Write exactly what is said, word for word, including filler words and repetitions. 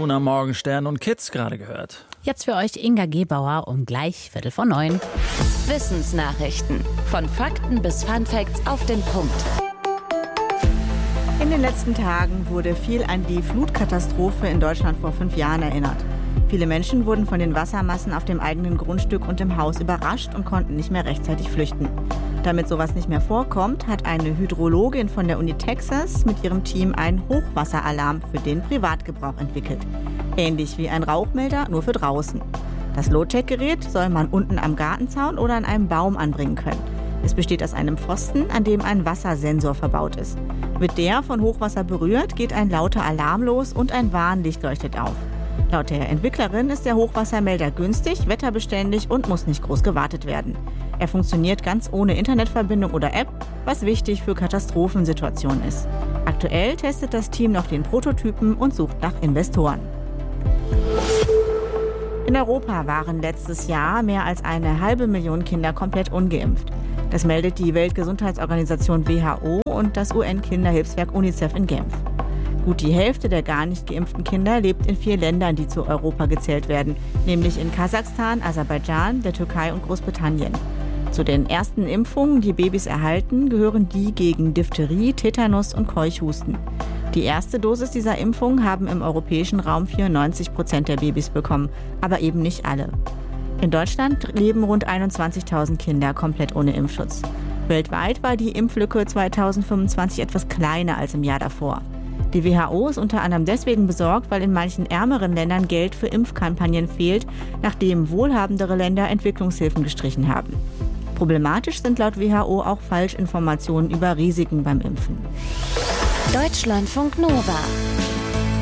Unna Morgenstern und Kids gerade gehört. Jetzt für euch Inga Gebauer um gleich Viertel vor neun. Wissensnachrichten. Von Fakten bis Funfacts auf den Punkt. In den letzten Tagen wurde viel an die Flutkatastrophe in Deutschland vor fünf Jahren erinnert. Viele Menschen wurden von den Wassermassen auf dem eigenen Grundstück und im Haus überrascht und konnten nicht mehr rechtzeitig flüchten. Damit sowas nicht mehr vorkommt, hat eine Hydrologin von der Uni Texas mit ihrem Team einen Hochwasseralarm für den Privatgebrauch entwickelt. Ähnlich wie ein Rauchmelder, nur für draußen. Das Low-Tech-Gerät soll man unten am Gartenzaun oder an einem Baum anbringen können. Es besteht aus einem Pfosten, an dem ein Wassersensor verbaut ist. Wird der von Hochwasser berührt, geht ein lauter Alarm los und ein Warnlicht leuchtet auf. Laut der Entwicklerin ist der Hochwassermelder günstig, wetterbeständig und muss nicht groß gewartet werden. Er funktioniert ganz ohne Internetverbindung oder App, was wichtig für Katastrophensituationen ist. Aktuell testet das Team noch den Prototypen und sucht nach Investoren. In Europa waren letztes Jahr mehr als eine halbe Million Kinder komplett ungeimpft. Das meldet die Weltgesundheitsorganisation W H O und das U N-Kinderhilfswerk UNICEF in Genf. Gut die Hälfte der gar nicht geimpften Kinder lebt in vier Ländern, die zu Europa gezählt werden, nämlich in Kasachstan, Aserbaidschan, der Türkei und Großbritannien. Zu den ersten Impfungen, die Babys erhalten, gehören die gegen Diphtherie, Tetanus und Keuchhusten. Die erste Dosis dieser Impfung haben im europäischen Raum vierundneunzig Prozent der Babys bekommen, aber eben nicht alle. In Deutschland leben rund einundzwanzigtausend Kinder komplett ohne Impfschutz. Weltweit war die Impflücke zweitausendfünfundzwanzig etwas kleiner als im Jahr davor. Die W H O ist unter anderem deswegen besorgt, weil in manchen ärmeren Ländern Geld für Impfkampagnen fehlt, nachdem wohlhabendere Länder Entwicklungshilfen gestrichen haben. Problematisch sind laut W H O auch Falschinformationen über Risiken beim Impfen. Deutschlandfunk Nova.